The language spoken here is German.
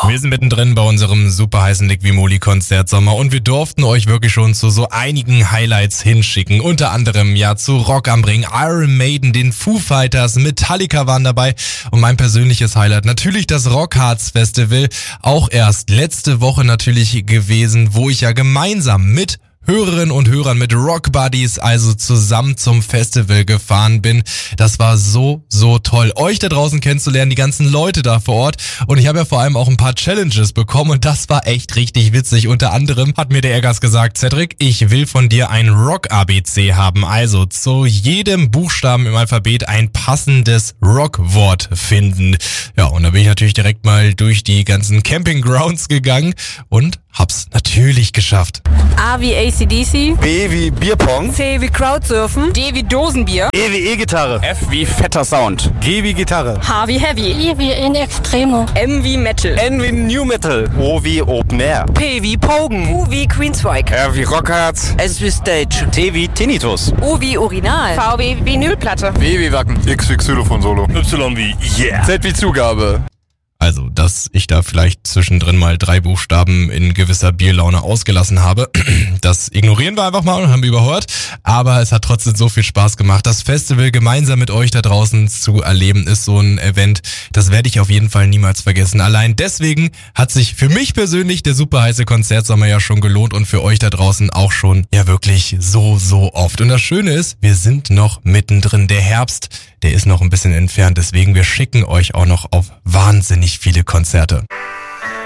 Wir sind mittendrin bei unserem super heißen Liqui-Moly-Konzertsommer und wir durften euch wirklich schon zu so einigen Highlights hinschicken. Unter anderem ja zu Rock am Ring, Iron Maiden, den Foo Fighters, Metallica waren dabei und mein persönliches Highlight natürlich das Rockharz Festival. Auch erst letzte Woche natürlich gewesen, wo ich ja gemeinsam mit Hörerinnen und Hörern, mit Rock Buddies, also zusammen zum Festival gefahren bin. Das war so toll, euch da draußen kennenzulernen, die ganzen Leute da vor Ort. Und ich habe ja vor allem auch ein paar Challenges bekommen und das war echt richtig witzig. Unter anderem hat mir der Eggers gesagt, Cedric, ich will von dir ein Rock-ABC haben. Also zu jedem Buchstaben im Alphabet ein passendes Rock-Wort finden. Ja, und da bin ich natürlich direkt mal durch die ganzen Campinggrounds gegangen und hab's natürlich geschafft. A wie AC/DC. B wie Bierpong. C wie Crowdsurfen. D wie Dosenbier. E wie E-Gitarre. F wie fetter Sound. G wie Gitarre. H wie Heavy. I wie in Extremo. M wie Metal. N wie New Metal. O wie Open Air. P wie Pogen. U wie Queensryche. R wie Rockharz. S wie Stage. T wie Tinnitus. U wie Urinal. V wie Vinylplatte. W wie Wacken. X wie Xylophon Solo. Y wie Yeah. Z wie Zugabe. Also, dass ich da vielleicht zwischendrin mal 3 Buchstaben in gewisser Bierlaune ausgelassen habe, das ignorieren wir einfach mal und haben überhört. Aber es hat trotzdem so viel Spaß gemacht. Das Festival gemeinsam mit euch da draußen zu erleben, ist so ein Event, das werde ich auf jeden Fall niemals vergessen. Allein deswegen hat sich für mich persönlich der super heiße Konzertsommer ja schon gelohnt und für euch da draußen auch schon ja wirklich so oft. Und das Schöne ist, wir sind noch mittendrin. Der Herbst, der ist noch ein bisschen entfernt. Deswegen, wir schicken euch auch noch auf wahnsinnig viele Konzerte.